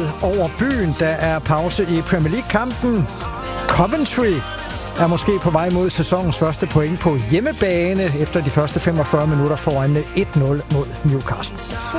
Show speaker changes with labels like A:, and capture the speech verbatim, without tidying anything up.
A: blikket over byen. Der er pause i Premier League-kampen. Coventry er måske på vej mod sæsonens første point på hjemmebane efter de første femogfyrre minutter foran et nul mod Newcastle.